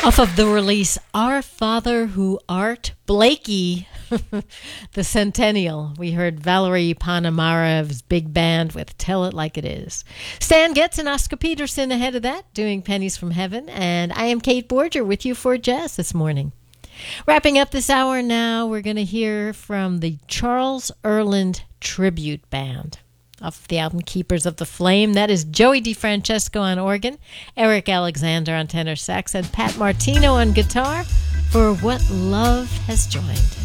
Off of the release Our Father Who Art, Blakey, the Centennial. We heard Valerie Panamarev's big band with Tell It Like It Is. Stan Getz and Oscar Peterson ahead of that, doing Pennies from Heaven. And I am Kate Borger with you for Jazz this morning. Wrapping up this hour now, we're going to hear from the Charles Earland Tribute Band. Off the album Keepers of the Flame. That is Joey DeFrancesco on organ, Eric Alexander on tenor sax, and Pat Martino on guitar for What Love Has Joined.